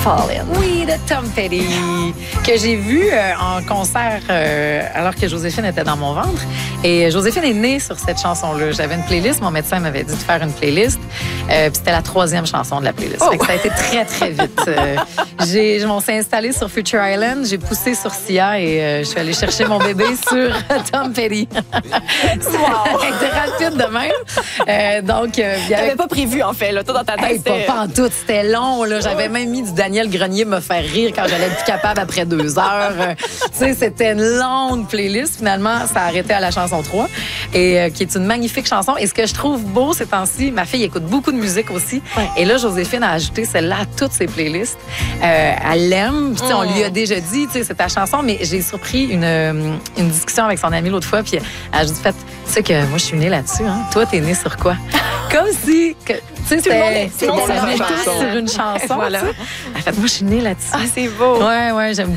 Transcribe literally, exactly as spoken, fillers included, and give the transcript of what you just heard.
Fallin'. Oui, de Tom Petty, que j'ai vu euh, en concert euh, alors que Joséphine était dans mon ventre. Et Joséphine est née sur cette chanson-là. J'avais une playlist, mon médecin m'avait dit de faire une playlist. Euh, puis c'était la troisième chanson de la playlist. Oh. Fait que ça a été très, très vite. Euh, j'ai, je m'en suis installée sur Future Island, j'ai poussé sur Sia et euh, je suis allée chercher mon bébé sur Tom Petty. Wow. Ça a été rapide de même. Euh, donc, euh, il y avait... T'avais pas prévu, en fait, là. Toi, dans ta tête, Hey, pas, c'était... pas en tout, c'était long. Là. J'avais même mis du Daniel Grenier me faire rire quand j'allais être plus capable après deux heures. Euh, tu sais, c'était une longue playlist. Finalement, ça a arrêté à la chanson trois, et euh, qui est une magnifique chanson. Et ce que je trouve beau ces temps-ci, ma fille écoute beaucoup de musique aussi. Ouais. Et là, Joséphine a ajouté celle-là à toutes ses playlists. Euh, elle l'aime. Puis, tu sais, on lui a déjà dit, tu sais, c'est ta chanson, mais j'ai surpris une, euh, une discussion avec son amie l'autre fois. Puis elle a juste fait, tu sais que moi, je suis née là-dessus. Hein? Toi, t'es née sur quoi? Comme si, que, tu sais, c'était, tout le monde est on sur est une tous chanson. sur une chanson. Voilà. tu sais. Elle a fait, moi, je suis née là-dessus. Ah, c'est beau. Ouais, ouais, j'aime